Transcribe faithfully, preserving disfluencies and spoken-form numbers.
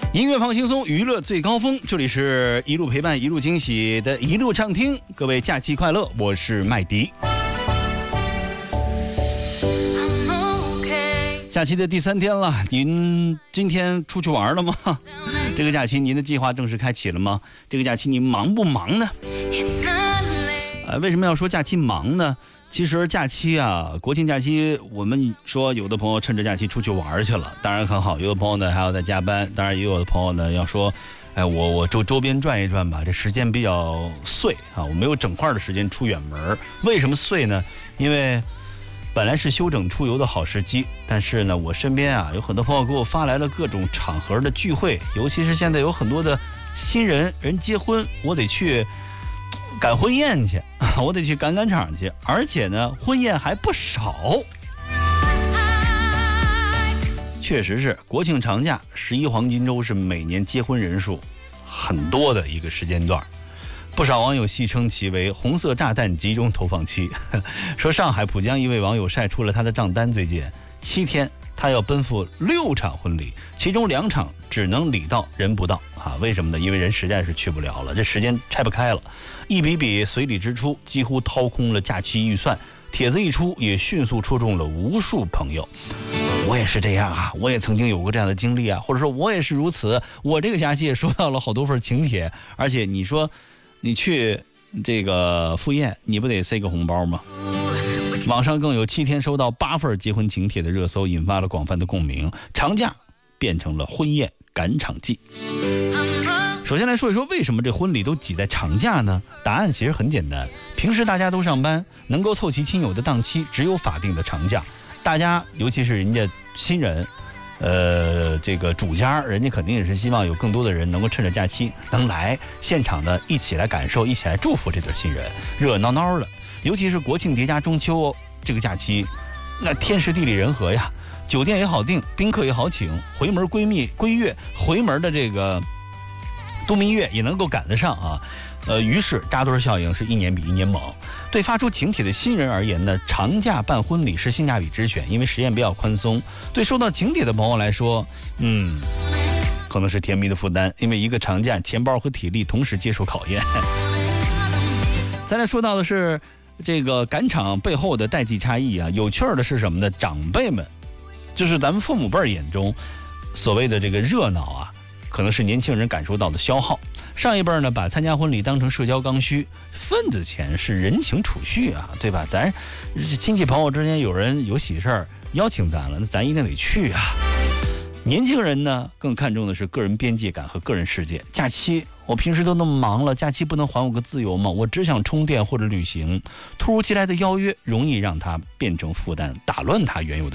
音乐放轻松，娱乐最高峰，这里是一路陪伴一路惊喜的一路畅听，各位假期快乐，我是麦迪。假期的第三天了，您今天出去玩了吗？这个假期您的计划正式开启了吗？这个假期您忙不忙呢？呃，为什么要说假期忙呢？其实假期啊，国庆假期，我们说有的朋友趁着假期出去玩去了，当然很好；有的朋友呢还要在加班，当然也有的朋友呢要说，哎，我我周周边转一转吧，这时间比较碎啊，我没有整块的时间出远门。为什么碎呢？因为本来是休整出游的好时机，但是呢，我身边啊有很多朋友给我发来了各种场合的聚会，尤其是现在有很多的新人人结婚，我得去赶婚宴去，我得去赶赶场去，而且呢，婚宴还不少。确实是国庆长假十一黄金周是每年结婚人数很多的一个时间段，不少网友戏称其为红色炸弹集中投放期。说上海浦江一位网友晒出了他的账单，最近七天他要奔赴六场婚礼，其中两场只能礼到人不到啊？为什么呢？因为人实在是去不了了，这时间拆不开了。一笔笔随礼支出几乎掏空了假期预算，帖子一出也迅速戳中了无数朋友。我也是这样啊，我也曾经有过这样的经历啊，或者说我也是如此。我这个假期也收到了好多份请帖，而且你说你去这个赴宴，你不得塞个红包吗？网上更有七天收到八份结婚请帖的热搜，引发了广泛的共鸣。长假变成了婚宴赶场季。首先来说一说为什么这婚礼都挤在长假呢？答案其实很简单，平时大家都上班，能够凑齐亲友的档期只有法定的长假，大家尤其是人家新人呃，这个主家人家肯定也是希望有更多的人能够趁着假期能来现场呢，一起来感受，一起来祝福这对新人，热热闹闹的。尤其是国庆叠加中秋这个假期，那天时地利人和呀，酒店也好订，宾客也好请，回门闺蜜归月，回门的这个度蜜月也能够赶得上啊。呃，于是扎堆效应是一年比一年猛。对发出请帖的新人而言呢，长假办婚礼是性价比之选，因为时间比较宽松。对收到请帖的朋友来说，嗯，可能是甜蜜的负担，因为一个长假，钱包和体力同时接受考验。再来说到的是这个赶场背后的代际差异啊，有趣的是什么呢？长辈们，就是咱们父母辈儿眼中所谓的这个热闹啊，可能是年轻人感受到的消耗。上一辈呢，把参加婚礼当成社交刚需，份子钱是人情储蓄啊，对吧？咱亲戚朋友之间有人有喜事儿邀请咱了，那咱一定得去啊。年轻人呢，更看重的是个人边界感和个人世界。假期，我平时都那么忙了，假期不能还我个自由吗？我只想充电或者旅行。突如其来的邀约容易让他变成负担，打乱他原有的